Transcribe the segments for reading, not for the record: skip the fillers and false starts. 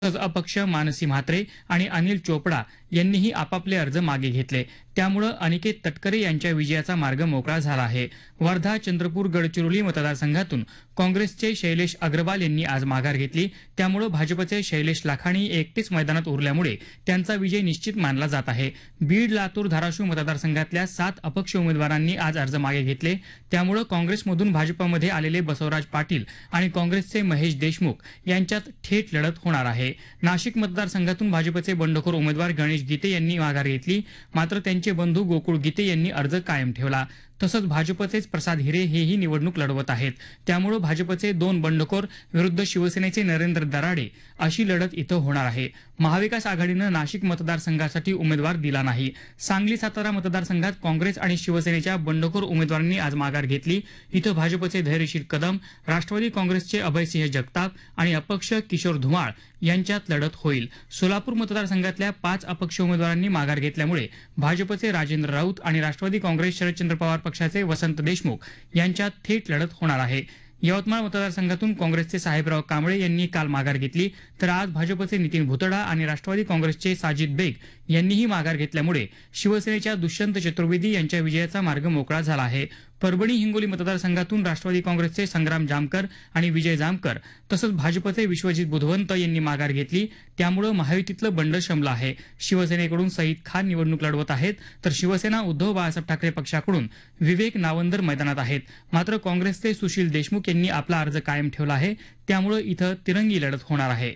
अपक्ष मानसी म्हात्रे आणि अनिल चोपडा यांनीही आपापले अर्ज मागे घेतले. त्यामुळे अनिकेत तटकरे यांच्या विजयाचा मार्ग मोकळा झाला आहे. वर्धा, चंद्रपूर, गडचिरोली मतदारसंघातून काँग्रेसचे शैलेश अग्रवाल यांनी आज माघार घेतली. त्यामुळे भाजपचे शैलेश लाखाणी एकटेच मैदानात उरल्यामुळे त्यांचा विजय निश्चित मानला जात आहे. बीड, लातूर, धाराशिव मतदारसंघातल्या 7 अपक्ष उमेदवारांनी आज अर्ज मागे घेतले. त्यामुळे काँग्रेसमधून भाजपमध्ये आलेले बसवराज पाटील आणि काँग्रेसचे महेश देशमुख यांच्यात थेट लढत होणार आहे. नाशिक मतदारसंघातून भाजपचे बंडखोर उमेदवार गणेश गीते यांनी माघार घेतली. मात्र त्यांचे बंधू गोकुळ गीते यांनी अर्ज कायम ठेवला. तसंच भाजपचेच प्रसाद हिरे हेही निवडणूक लढवत आहेत. त्यामुळे भाजपचे 2 बंडखोर विरुद्ध शिवसेनेचे नरेंद्र दराडे अशी लढत इथं होणार आहे. महाविकास आघाडीनं नाशिक मतदारसंघासाठी उमेदवार दिला नाही. सांगली, सातारा मतदारसंघात काँग्रेस आणि शिवसेनेच्या बंडखोर उमेदवारांनी आज माघार घेतली. इथं भाजपचे धैर्यशील कदम, राष्ट्रवादी काँग्रेसचे अभयसिंह जगताप आणि अपक्ष किशोर धुमाळ यांच्यात लढत होईल. सोलापूर मतदारसंघातल्या 5 अपक्ष उमेदवारांनी माघार घेतल्यामुळे भाजपचे राजेंद्र राऊत आणि राष्ट्रवादी काँग्रेस शरदचंद्र पवार पक्षाचे वसंत देशमुख यांच्यात थेट लढत होणार आहे. यवतमाळ मतदारसंघातून काँग्रेसचे साहेबराव कांबळे यांनी काल माघार घेतली. तर आज भाजपचे नितीन भुतडा आणि राष्ट्रवादी काँग्रेसचे साजिद बेग यांनीही माघार घेतल्यामुळे शिवसेनेच्या दुष्यंत चतुर्वेदी यांच्या विजयाचा मार्ग मोकळा झाला आहे. परभणी, हिंगोली मतदारसंघातून राष्ट्रवादी काँग्रेसचे संग्राम जामकर आणि विजय जामकर तसंच भाजपचे विश्वजित बुधवंत यांनी माघार घेतली. त्यामुळे महायुतीतलं बंड शमलं आहे. शिवसेनेकडून सईद खान निवडणूक लढवत आहेत, तर शिवसेना उद्धव बाळासाहेब ठाकरे पक्षाकडून विवेक नावंदर मैदानात आहेत. मात्र काँग्रेसचे सुशील देशमुख यांनी आपला अर्ज कायम ठेवला आहे. त्यामुळे इथं तिरंगी लढत होणार आहे.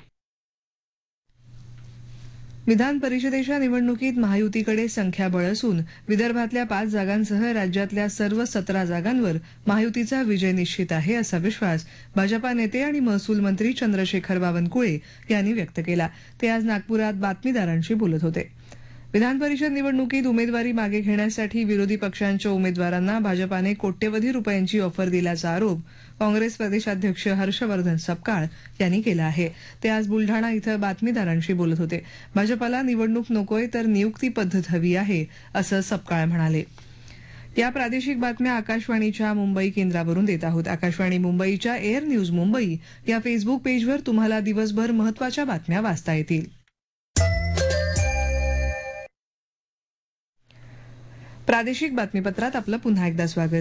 विधान परिषदेच्या निवडणुकीत महायुतीकडे संख्याबळ असून विदर्भातल्या 5 जागांसह राज्यातल्या सर्व 17 जागांवर महायुतीचा विजय निश्चित आहे, असा विश्वास भाजपा नेते आणि महसूल मंत्री चंद्रशेखर बावनकुळे यांनी व्यक्त केला. ते आज नागपुरात बातमीदारांशी बोलत होते. विधान परिषद निवडणुकीत उमेदवारी मागे घेण्यासाठी विरोधी पक्षांच्या उमेदवारांना भाजपाने कोट्यवधी रुपयांची ऑफर दिल्याचा आरोप काँग्रेस प्रदेशाध्यक्ष हर्षवर्धन सपकाळ यांनी केला आहे. ते आज बुलढाणा इथं बातमीदारांशी बोलत होते. भाजपाला निवडणूक नकोय तर नियुक्ती पद्धत हवी आहे, असं सपकाळ म्हणाले. या प्रादेशिक बातम्या आकाशवाणीच्या मुंबई केंद्रावरून देत आहोत. आकाशवाणी मुंबईच्या एअर न्यूज मुंबई या फेसबुक पेजवर तुम्हाला दिवसभर महत्त्वाच्या बातम्या वाचता येतील. प्रादेशिक बातमीपत्रात आपलं पुन्हा एकदा स्वागत.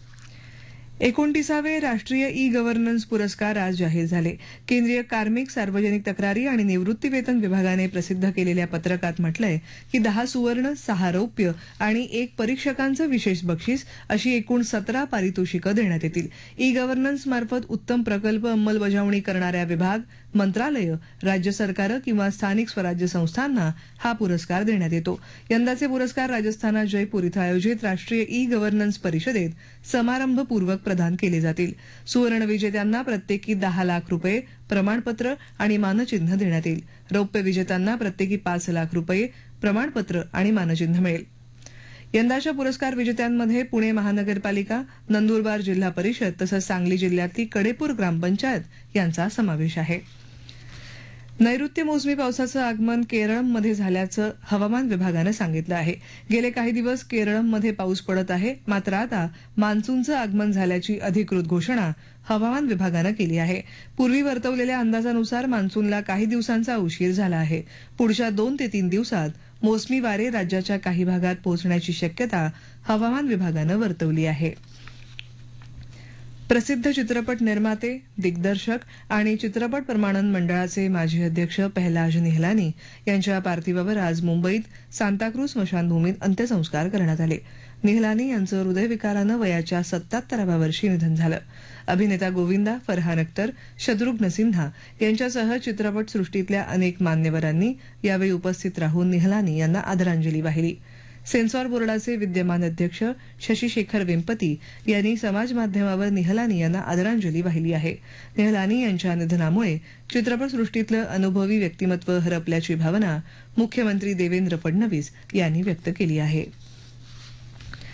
29वे राष्ट्रीय ई गव्हर्नन्स पुरस्कार आज जाहीर झाले. केंद्रीय कार्मिक, सार्वजनिक तक्रारी आणि निवृत्ती वेतन विभागाने प्रसिद्ध केलेल्या पत्रकात म्हटलंय की 10 सुवर्ण, 6 रौप्य आणि 1 परीक्षकांचं विशेष बक्षीस अशी एकूण 17 पारितोषिकं देण्यात येतील. ई गव्हर्नन्स मार्फत उत्तम प्रकल्प अंमलबजावणी करणाऱ्या विभाग, मंत्रालय, राज्य सरकारं किंवा स्थानिक स्वराज्य संस्थांना हा पुरस्कार देण्यात येतो. यंदाचे पुरस्कार राजस्थानात जयपूर इथं आयोजित राष्ट्रीय ई गव्हर्नन्स परिषदेत समारंभपूर्वक प्रदान केले जातील. सुवर्ण विजेत्यांना प्रत्येकी 10 लाख रुपये, प्रमाणपत्र आणि मानचिन्ह देण्यात येईल. रौप्य विजेत्यांना प्रत्येकी 5 लाख रुपये, प्रमाणपत्र आणि मानचिन्ह मिळेल. यंदाच्या पुरस्कार विजेत्यांमध्ये पुणे महानगरपालिका, नंदुरबार जिल्हा परिषद तसंच सांगली जिल्ह्यातली कडेपूर ग्रामपंचायत यांचा समावेश आहे. नैऋत्य मोसमी पावसाचं आगमन केरळमध्ये झाल्याचं हवामान विभागानं सांगितलं आहे. गेले काही दिवस केरळमध्ये पाऊस पडत आहे. मात्र आता मान्सूनचं आगमन झाल्याची अधिकृत घोषणा हवामान विभागानं केली आहे. पूर्वी वर्तवलेल्या अंदाजानुसार मान्सूनला काही दिवसांचा उशीर झाला आहे. पुढच्या 2 ते 3 दिवसात मोसमी वारे राज्याच्या काही भागात पोहोचण्याची शक्यता हवामान विभागानं वर्तवली आहे. प्रसिद्ध चित्रपट निर्माते, दिग्दर्शक आणि चित्रपट प्रमाणन मंडळाचे माजी अध्यक्ष पहलाज निहलानी यांच्या पार्थिवावर आज मुंबईत सांताक्रूज स्मशानभूमीत अंत्यसंस्कार करण्यात आले. निहलानी यांचं हृदयविकारानं वयाच्या 77व्या वर्षी निधन झालं. अभिनेता गोविंदा, फरहान अख्तर, शत्रुघ्न सिन्हा यांच्यासह चित्रपटसृष्टीतल्या अनेक मान्यवरांनी यावेळी उपस्थित राहून निहलानी यांना आदरांजली वाहिली. सेन्सॉर बोर्डाचे विद्यमान अध्यक्ष शशी शेखर वेंपती यांनी समाज माध्यमावर निहलानी यांना आदरांजली वाहिली आहे. निहलानी यांच्या निधनामुळे चित्रपटसृष्टीतलं अनुभवी व्यक्तिमत्व हरपल्याची भावना मुख्यमंत्री देवेंद्र फडणवीस यांनी व्यक्त केली आहे.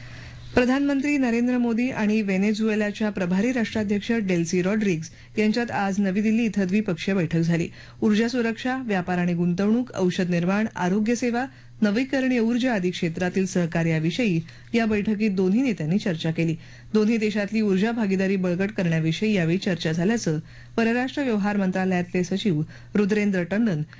प्रधानमंत्री नरेंद्र मोदी आणि व्हेनेझुएलाच्या प्रभारी राष्ट्राध्यक्ष डेल्सी रॉड्रिग्ज यांच्यात आज नवी दिल्ली इथं द्विपक्षीय बैठक झाली. ऊर्जा सुरक्षा, व्यापार आणि गुंतवणूक, औषध निर्माण, आरोग्य सेवा, नवीकरणीय ऊर्जा आदी क्षेत्रातील सहकार्याविषयी या बैठकीत दोन्ही नेत्यांनी चर्चा केली. दोन्ही देशातली ऊर्जा भागीदारी बळकट करण्याविषयी यावेळी चर्चा झाल्याचं परराष्ट्र व्यवहार मंत्रालयातले सचिव रुद्रेंद्र टंडन